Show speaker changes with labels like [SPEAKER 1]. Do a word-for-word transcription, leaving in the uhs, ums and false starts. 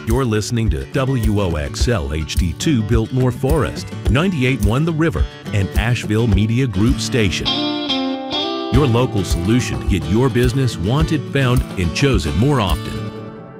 [SPEAKER 1] You're listening to W O X L H D two Biltmore Forest, ninety-eight point one The River, and Asheville Media Group Station. Your local solution to get your business wanted, found, and chosen more often.